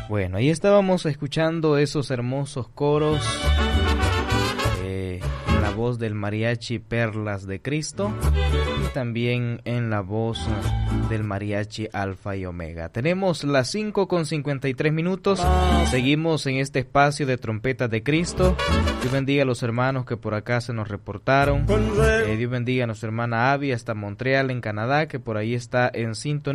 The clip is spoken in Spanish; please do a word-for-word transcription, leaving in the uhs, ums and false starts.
Bueno, ahí estábamos escuchando esos hermosos coros eh, en la voz del mariachi Perlas de Cristo y también en la voz del mariachi Alfa y Omega. Tenemos las cinco con cincuenta y tres minutos, seguimos en este espacio de Trompetas de Cristo. Dios bendiga a los hermanos que por acá se nos reportaron. Eh, Dios bendiga a nuestra hermana Avi hasta Montreal en Canadá, que por ahí está en sintonía.